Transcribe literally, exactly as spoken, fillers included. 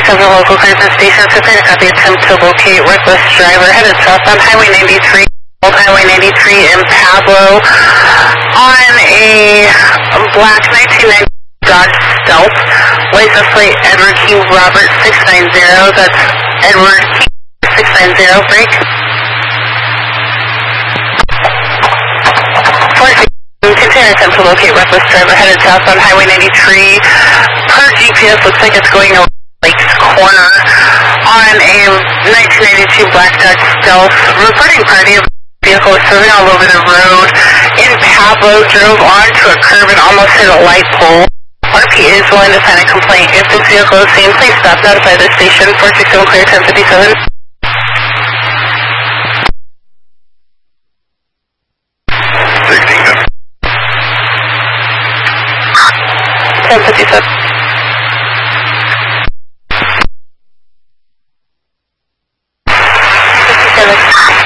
seven local Clearance Station, prepare to copy attempt to locate reckless driver headed south on Highway ninety-three, Old Highway ninety-three in Pablo on a black nineteen ninety Dodge Stealth, license plate Edward Q. Robert six nine zero, that's Edward Q. six nine zero, break. Continue attempt to locate reckless driver headed south on Highway ninety-three. Per G P S, looks like it's going around Lakes Corner on a nineteen ninety-two Black Dodge Stealth. Reporting party of vehicle swerving all over the road in Pablo, drove onto a curb and almost hit a light pole. R P is willing to sign a complaint. If this vehicle is seen, please stop, notify the station. four six seven clear, ten fifty-seven. ten fifty-seven. fifty-seven.